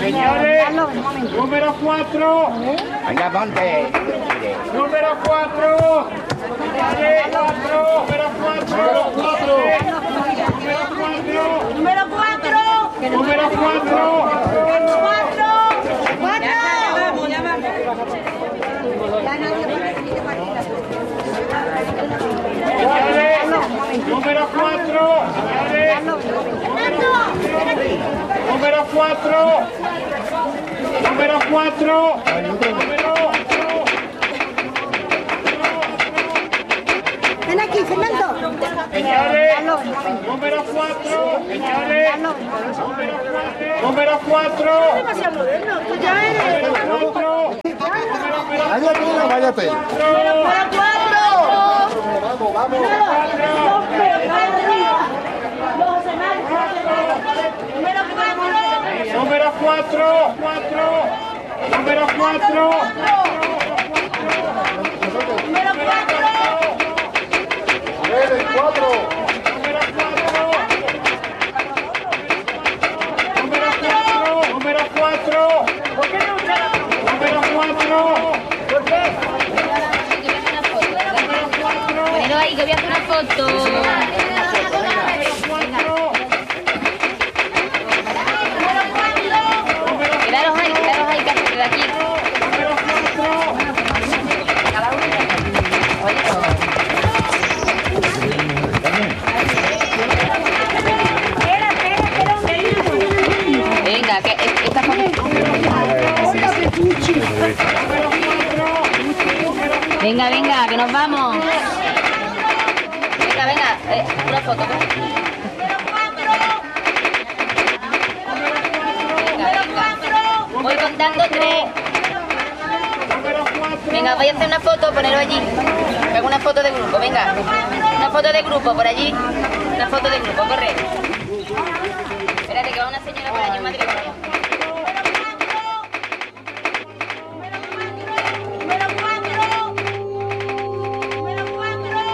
Señores, número 4. Venga, ponte. Número 4. Señores, 4. Número 4. Número 4. Número 4. 4. Señores, número 4. Señores, número 4. Número 4. Ven aquí, Fernando. Señores, número 4. Señores, número 4. Demasiado moderno. Tú ya eres. Número 4. Vaya tela, vaya tela. Número 4. Vamos, vamos. Número 4. Número 4. A ver, el 4. Número 4. Número 4. Ponelo ahí que voy a hacer una foto. Quedaros ahí, que hacer de aquí. Venga, que esta foto. Venga, venga, que nos vamos. Venga, una foto. Voy contando 3. Venga, voy a hacer una foto, ponerlo allí. Hago una foto de grupo, venga. Una foto de grupo por allí. Una foto de grupo, corre. Espérate que va una señora por allí en Madrid.